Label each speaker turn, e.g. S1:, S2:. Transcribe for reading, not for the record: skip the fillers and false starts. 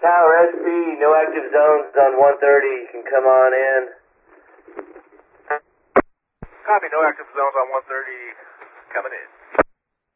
S1: Tower SP, no active zones on 130. You can come on in.
S2: Copy, no active zones on 130. Coming in.